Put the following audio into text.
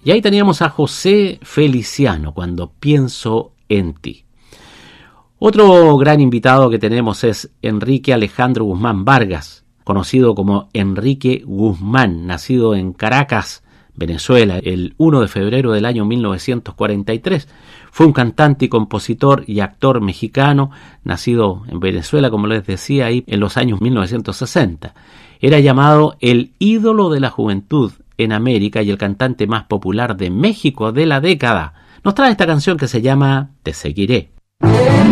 Y ahí teníamos a José Feliciano, Cuando pienso en ti. Otro gran invitado que tenemos es Enrique Alejandro Guzmán Vargas, conocido como Enrique Guzmán, nacido en Caracas, Venezuela, el 1 de febrero del año 1943. Fue un cantante y compositor y actor mexicano, nacido en Venezuela, como les decía, ahí en los años 1960. Era llamado el ídolo de la juventud en América y el cantante más popular de México de la década. Nos trae esta canción que se llama Te seguiré.